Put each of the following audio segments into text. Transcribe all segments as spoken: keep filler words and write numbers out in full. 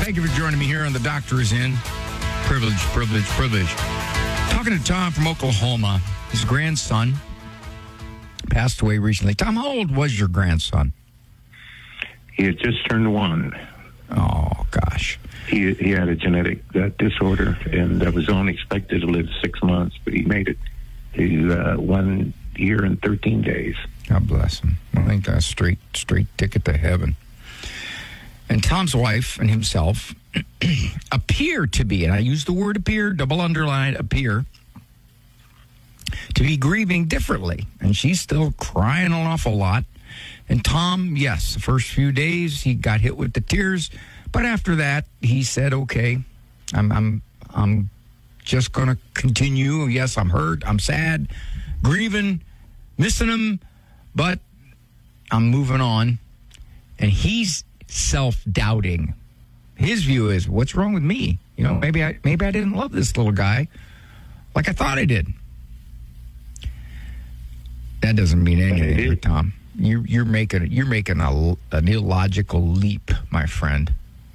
Thank you for joining me here on The Doctor Is In. Privilege, privilege, privilege. Talking to Tom from Oklahoma. His grandson passed away recently. Tom, how old was your grandson? He had just turned one. Oh, gosh. He he had a genetic uh, disorder and uh, was only expected to live six months, but he made it to uh, one year and thirteen days. God bless him. I think that's a straight, straight ticket to heaven. And Tom's wife and himself appear to be, and I use the word appear, double underline, appear, to be grieving differently. And she's still crying an awful lot. And Tom, yes, the first few days he got hit with the tears, but after that he said, "Okay, I'm I'm I'm just going to continue. Yes, I'm hurt, I'm sad, grieving, missing him, but I'm moving on." And he's self-doubting. His view is, what's wrong with me? You know, maybe I maybe I didn't love this little guy like I thought I did. That doesn't mean anything, Tom. You're you're making you're making a, an illogical leap, my friend.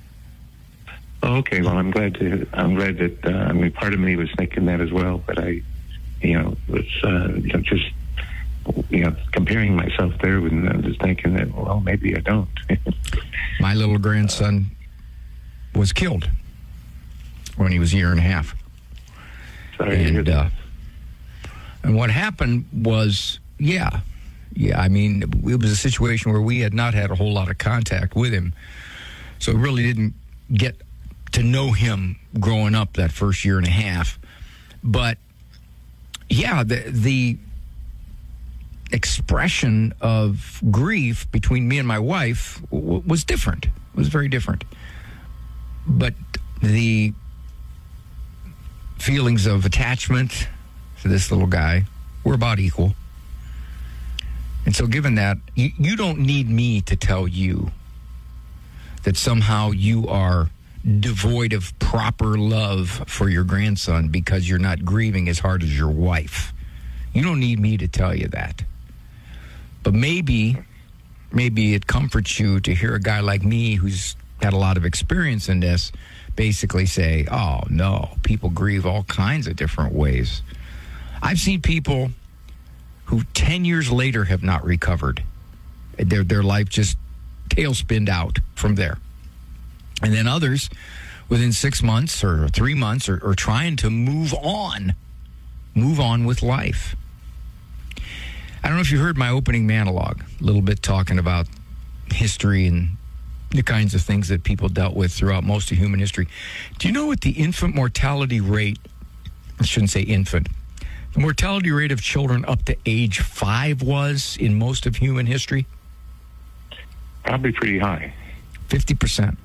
Okay, well, I'm glad to. I'm glad that. Uh, I mean, part of me was thinking that as well, but I, you know, was uh, you know, just you know comparing myself there and uh, just thinking that, well, maybe I don't. My little grandson was killed when he was a year and a half. Sorry to hear and that. uh, and what happened was, yeah. Yeah, I mean, it was a situation where we had not had a whole lot of contact with him. So really didn't get to know him growing up that first year and a half. But, yeah, the, the expression of grief between me and my wife w- was different. It was very different. But the feelings of attachment to this little guy were about equal. And so given that, you, you don't need me to tell you that somehow you are devoid of proper love for your grandson because you're not grieving as hard as your wife. You don't need me to tell you that. But maybe, maybe it comforts you to hear a guy like me who's had a lot of experience in this basically say, oh, no, people grieve all kinds of different ways. I've seen people who ten years later have not recovered. Their their life just tailspinned out from there. And then others, within six months or three months, are, are trying to move on, move on with life. I don't know if you heard my opening monologue, a little bit talking about history and the kinds of things that people dealt with throughout most of human history. Do you know what the infant mortality rate, I shouldn't say infant, the mortality rate of children up to age five was in most of human history? Probably pretty high. fifty percent.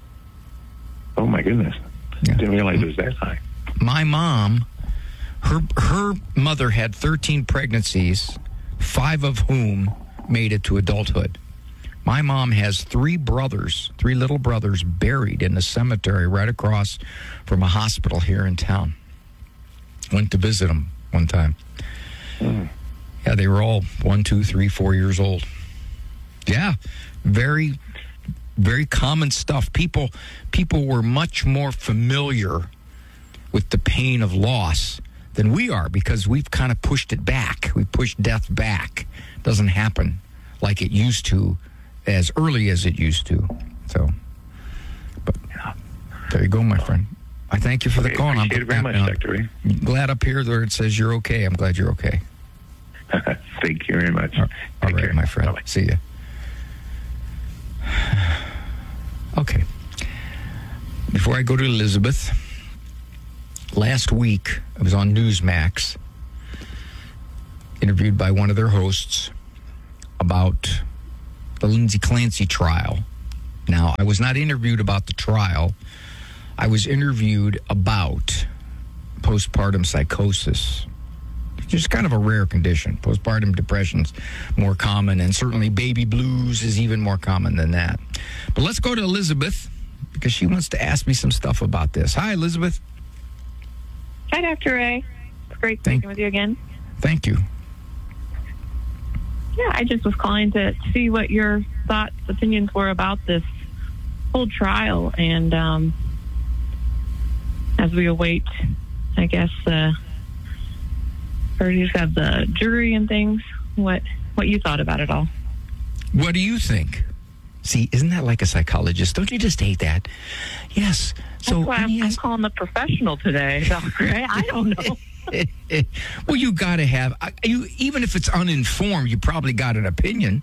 Oh, my goodness. Yeah. Didn't realize it was that high. My mom, her her mother had thirteen pregnancies, five of whom made it to adulthood. My mom has three brothers, three little brothers buried in a cemetery right across from a hospital here in town. Went to visit them one time. Mm. Yeah, they were all one, two, three, four years old. Yeah, very, very common stuff. People, people were much more familiar with the pain of loss than we are because we've kind of pushed it back. We pushed death back. It doesn't happen like it used to, as early as it used to. So, but yeah, there you go, my friend. I thank you for the Okay, call. I'm appreciate it very much, uh, Doctor Ray. glad up here where it says you're okay. I'm glad you're okay. Thank you very much. All, all right, care. my friend. Bye-bye. See you. Okay. Before I go to Elizabeth, last week I was on Newsmax, interviewed by one of their hosts about the Lindsay Clancy trial. Now, I was not interviewed about the trial. I was interviewed about postpartum psychosis, which is kind of a rare condition. Postpartum depression's more common, and certainly baby blues is even more common than that. But let's go to Elizabeth, because she wants to ask me some stuff about this. Hi, Elizabeth. Hi, Doctor Ray. It's great Thank- speaking with you again. Thank you. Yeah, I just was calling to see what your thoughts, opinions were about this full trial, and um, as we await, I guess, the verdicts of the jury and things, what what you thought about it all. What do you think? See, isn't that like a psychologist? Don't you just hate that? Yes. So That's why I'm, I'm ask- calling the professional today, Doctor A. I don't know. Well, you got to have, you even if it's uninformed, you probably got an opinion.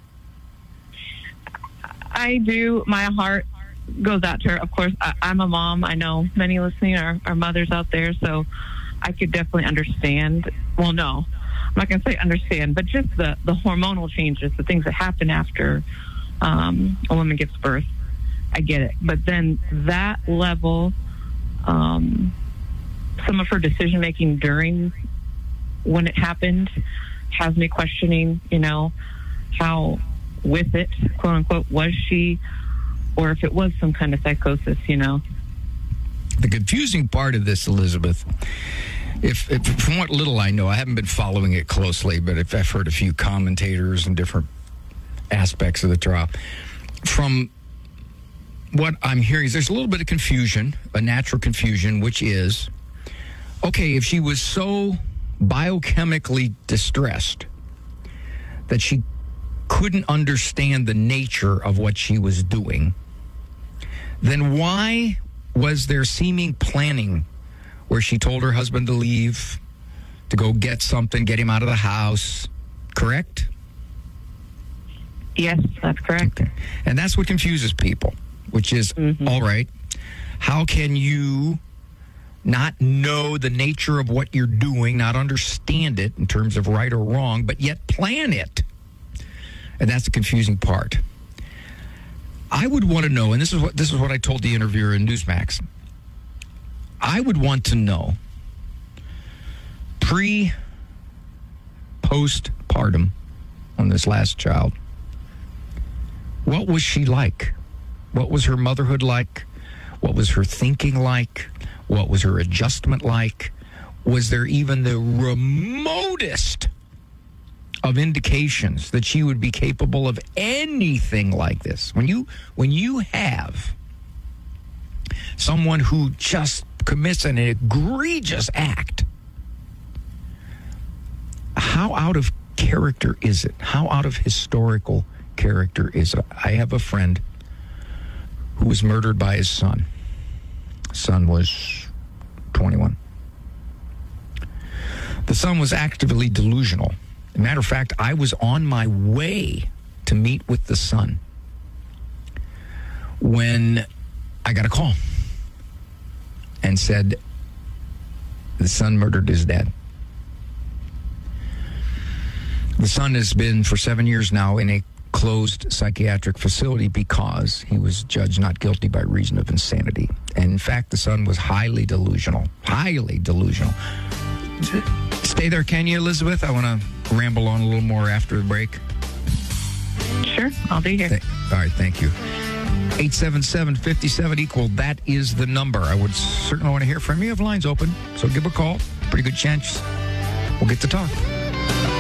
I do. My heart goes out to her. Of course, I, I'm a mom. I know many listening are, are mothers out there, so I could definitely understand. Well, no, I'm not going to say understand, but just the, the hormonal changes, the things that happen after um, a woman gives birth. I get it. But then that level, um, some of her decision making during when it happened has me questioning, you know, how with it, quote unquote, was she, or if it was some kind of psychosis, you know. The confusing part of this, Elizabeth, if, if from what little I know, I haven't been following it closely, but if I've heard a few commentators and different aspects of the trial, from what I'm hearing is there's a little bit of confusion, a natural confusion, which is, okay, if she was so biochemically distressed that she couldn't understand the nature of what she was doing, then why was there seeming planning where she told her husband to leave, to go get something, get him out of the house, correct? Yes, that's correct. Okay. And that's what confuses people, which is, mm-hmm. all right, how can you not know the nature of what you're doing, not understand it in terms of right or wrong, but yet plan it? And that's the confusing part. I would want to know, and this is what this is what I told the interviewer in Newsmax. I would want to know, pre, postpartum on this last child, what was she like? What was her motherhood like? What was her thinking like? What was her adjustment like? Was there even the remotest of indications that she would be capable of anything like this? When you when you have someone who just commits an egregious act, how out of character is it? How out of historical character is it? I have a friend who was murdered by his son. Son was twenty-one. The son was actively delusional. As a matter of fact, I was on my way to meet with the son when I got a call and said the son murdered his dad. The son has been for seven years now in a closed psychiatric facility because he was judged not guilty by reason of insanity. And in fact, the son was highly delusional, highly delusional. Stay there, can you, Elizabeth? I want to ramble on a little more after the break. Sure, I'll be here. Th- All right, thank you. eight seven seven, five seven, equal, that is the number. I would certainly want to hear from you. You have lines open, so give a call. Pretty good chance we'll get to talk.